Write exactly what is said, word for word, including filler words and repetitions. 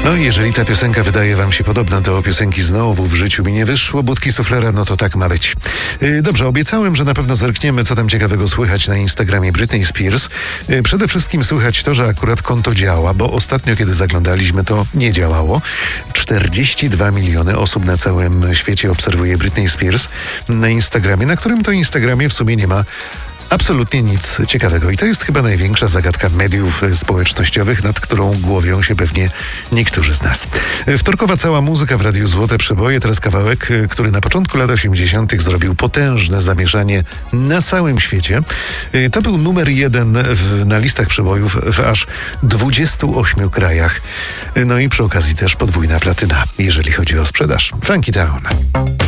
No i jeżeli ta piosenka wydaje wam się podobna do piosenki Znowu w życiu mi nie wyszło, Budki Suflera, no to tak ma być. Yy, dobrze, obiecałem, że na pewno zerkniemy, co tam ciekawego słychać na Instagramie Britney Spears. Yy, przede wszystkim słychać to, że akurat konto działa, bo ostatnio, kiedy zaglądaliśmy, to nie działało. czterdzieści dwa miliony osób na całym świecie obserwuje Britney Spears na Instagramie, na którym to Instagramie w sumie nie ma absolutnie nic ciekawego. I to jest chyba największa zagadka mediów społecznościowych, nad którą głowią się pewnie niektórzy z nas. Wtorkowa cała muzyka w Radiu Złote Przeboje, teraz kawałek, który na początku lat osiemdziesiątych zrobił potężne zamieszanie na całym świecie. To był numer jeden w, na listach przebojów w aż dwudziestu ośmiu krajach. No i przy okazji też podwójna platyna, jeżeli chodzi o sprzedaż. Funky Town.